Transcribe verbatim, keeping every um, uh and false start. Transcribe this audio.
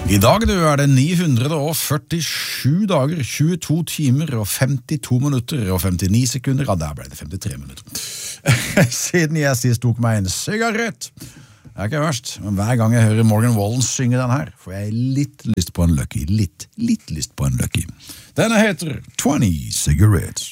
I dag du, er det ni hundre førtisju dager, tjueto timer og femtito minutter og femtini sekunder. Ja, der ble det femtitre minutter. Siden jeg sist tok meg en sigarett. Det er ikke verst, men hver gang jeg hører Morgan Wallen synge den her, får jeg litt lyst på en Lucky. Litt, litt lyst på en Lucky. Denne heter twenty Cigarettes.